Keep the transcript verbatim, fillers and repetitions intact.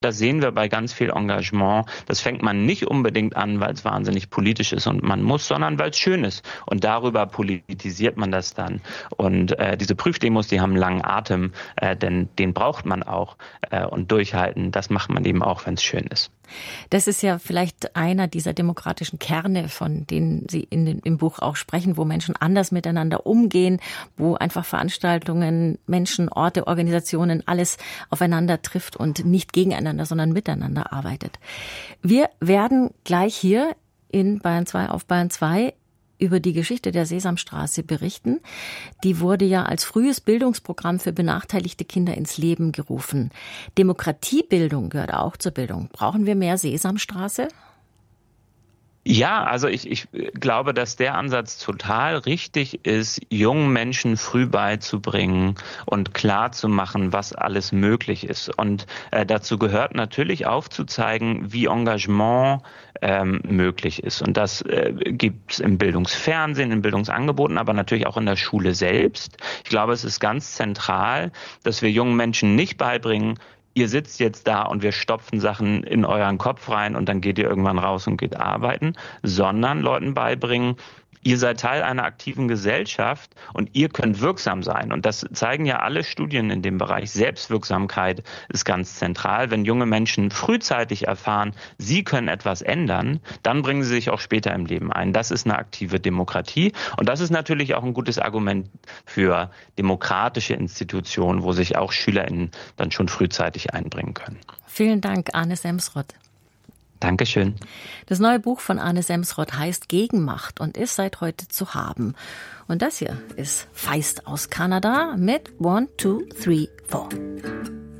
Das sehen wir bei ganz viel Engagement. Das fängt man nicht unbedingt an, weil es wahnsinnig politisch ist und man muss, sondern weil es schön ist. Und darüber politisiert man das dann. Und äh, diese Prüfdemos, die haben einen langen Atem, äh, denn den braucht man auch. Äh, und durchhalten, das macht man eben auch, wenn es schön ist. Das ist ja vielleicht einer dieser demokratischen Kerne, von denen Sie in den, im Buch auch sprechen, wo Menschen anders miteinander umgehen, wo einfach Veranstaltungen, Menschen, Orte, Organisationen, alles aufeinander trifft und nicht gegeneinander, sondern miteinander arbeitet. Wir werden gleich hier in Bayern zwei auf Bayern zwei über die Geschichte der Sesamstraße berichten. Die wurde ja als frühes Bildungsprogramm für benachteiligte Kinder ins Leben gerufen. Demokratiebildung gehört auch zur Bildung. Brauchen wir mehr Sesamstraße? Ja, also ich, ich glaube, dass der Ansatz total richtig ist, jungen Menschen früh beizubringen und klar zu machen, was alles möglich ist. Und äh, dazu gehört natürlich aufzuzeigen, wie Engagement ähm, möglich ist. Und das äh, gibt es im Bildungsfernsehen, in Bildungsangeboten, aber natürlich auch in der Schule selbst. Ich glaube, es ist ganz zentral, dass wir jungen Menschen nicht beibringen, ihr sitzt jetzt da und wir stopfen Sachen in euren Kopf rein und dann geht ihr irgendwann raus und geht arbeiten, sondern Leuten beibringen, ihr seid Teil einer aktiven Gesellschaft und ihr könnt wirksam sein. Und das zeigen ja alle Studien in dem Bereich. Selbstwirksamkeit ist ganz zentral. Wenn junge Menschen frühzeitig erfahren, sie können etwas ändern, dann bringen sie sich auch später im Leben ein. Das ist eine aktive Demokratie. Und das ist natürlich auch ein gutes Argument für demokratische Institutionen, wo sich auch SchülerInnen dann schon frühzeitig einbringen können. Vielen Dank, Arne Semsrott. Dankeschön. Das neue Buch von Arne Semsrott heißt Gegenmacht und ist seit heute zu haben. Und das hier ist Feist aus Kanada mit One, Two, Three, Four.